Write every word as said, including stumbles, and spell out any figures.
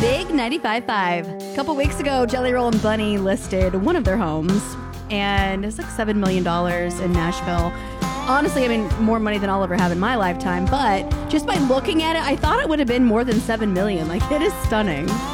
Big ninety-five point five. A couple weeks ago, Jelly Roll and Bunny listed one of their homes, and it's like seven million dollars in Nashville. Honestly, I mean, more money than I'll ever have in my lifetime, but just by looking at it, I thought it would have been more than seven million dollars. Like, it is stunning.